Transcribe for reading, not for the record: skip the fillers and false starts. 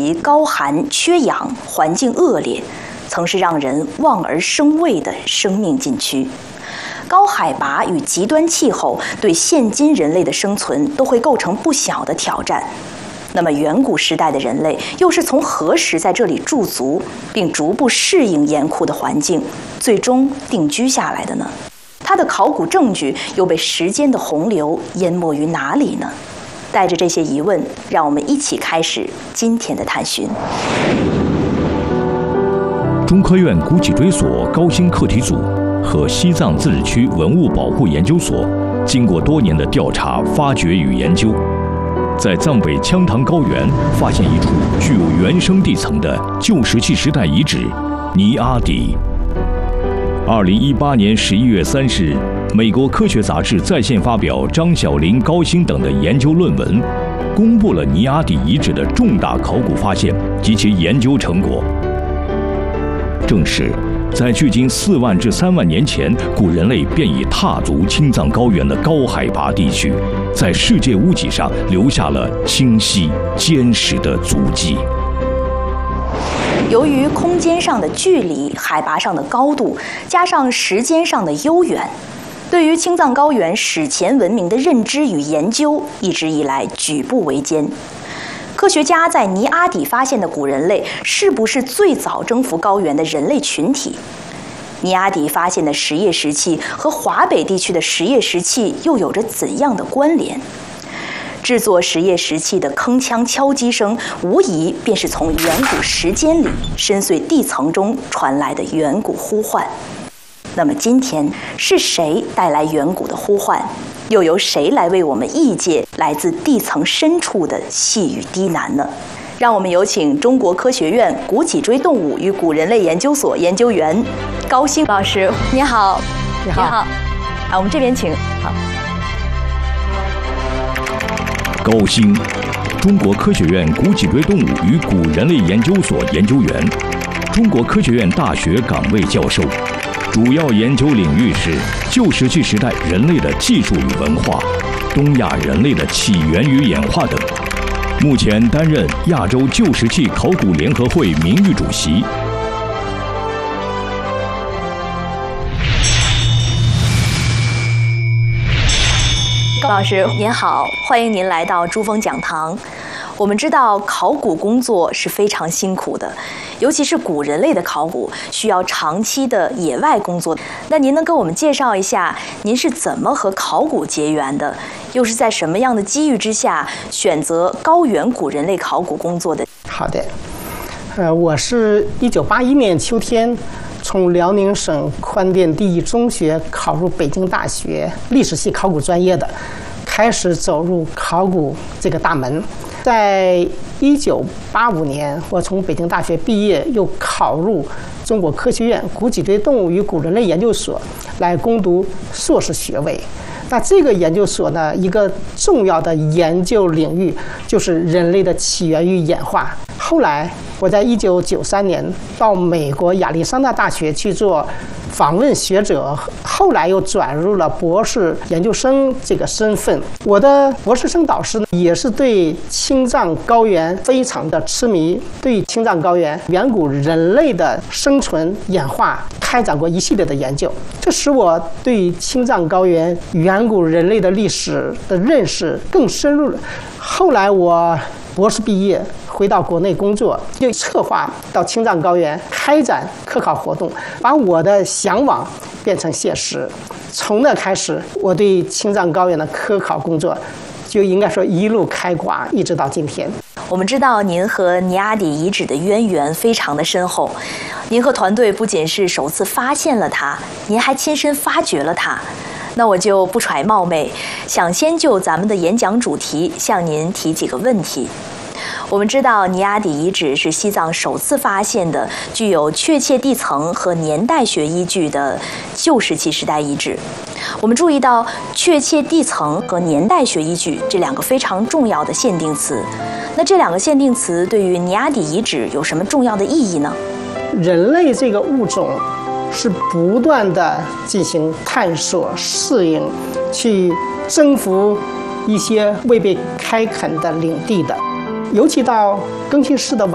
其高寒、缺氧、环境恶劣，曾是让人望而生畏的生命禁区。高海拔与极端气候对现今人类的生存都会构成不小的挑战。那么，远古时代的人类又是从何时在这里驻足，并逐步适应严酷的环境，最终定居下来的呢？它的考古证据又被时间的洪流淹没于哪里呢？带着这些疑问，让我们一起开始今天的探寻。 中科院古脊椎所高新课题组和西藏自治区文物保护研究所经过多年的调查、发掘与研究，在藏北羌塘高原发现一处具有原生地层的旧石器时代遗址尼阿底。2018年11月30日，美国科学杂志在线发表张晓林、高新等的研究论文，公布了尼阿底遗址的重大考古发现及其研究成果。正是在距今4万至3万年前，古人类便已踏足青藏高原的高海拔地区，在世界屋脊上留下了清晰坚实的足迹。 由于空间上的距离、海拔上的高度，加上时间上的悠远，对于青藏高原史前文明的认知与研究，一直以来举步维艰。科学家在尼阿底发现的古人类，是不是最早征服高原的人类群体？尼阿底发现的石叶石器和华北地区的石叶石器又有着怎样的关联？制作石叶石器的铿锵敲击声，无疑便是从远古时间里深邃地层中传来的远古呼唤。那么今天是谁带来远古的呼唤？又由谁来为我们译介来自地层深处的细语低喃呢？让我们有请中国科学院古脊椎动物与古人类研究所研究员高新老师。你好。 你好。 我们这边请。好。 高新，中国科学院古脊椎动物与古人类研究所研究员，中国科学院大学岗位教授，主要研究领域是旧石器时代人类的技术与文化、东亚人类的起源与演化等。目前担任亚洲旧石器考古联合会名誉主席。 高老师您好，欢迎您来到珠峰讲堂。我们知道考古工作是非常辛苦的，尤其是古人类的考古需要长期的野外工作。那您能给我们介绍一下您是怎么和考古结缘的，又是在什么样的机遇之下选择高原古人类考古工作的？ 好的，我是1981年秋天从辽宁省宽甸第一中学考入北京大学历史系考古专业的，开始走入考古这个大门。在1985年，我从北京大学毕业，又考入中国科学院古脊椎动物与古人类研究所来攻读硕士学位。那这个研究所呢，一个重要的研究领域就是人类的起源与演化。后来我在1993年到美国亚利桑那大学去做访问学者，后来又转入了博士研究生这个身份。我的博士生导师呢，也是对青藏高原非常的痴迷，对青藏高原远古人类的生存演化开展过一系列的研究，这使我对青藏高原远古人类的历史的认识更深入了。后来我博士毕业回到国内工作，就策划到青藏高原开展科考活动，把我的向往变成现实。从那开始，我对青藏高原的科考工作就应该说一路开挂，一直到今天。 我们知道您和尼阿底遗址的渊源非常的深厚，您和团队不仅是首次发现了它，您还亲身发掘了它。那我就不揣冒昧，想先就咱们的演讲主题向您提几个问题。我们知道尼阿底遗址是西藏首次发现的具有确切地层和年代学依据的旧石器时代遗址。我们注意到确切地层和年代学依据这两个非常重要的限定词。那这两个限定词对于尼阿底遗址有什么重要的意义呢？ 人类这个物种是不断的进行探索、适应，去征服一些未被开垦的领地的。尤其到更新世的晚